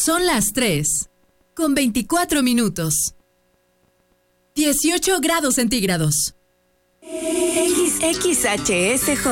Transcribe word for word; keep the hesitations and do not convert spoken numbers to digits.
Son las tres, con veinticuatro minutos. dieciocho grados centígrados. X X H S J.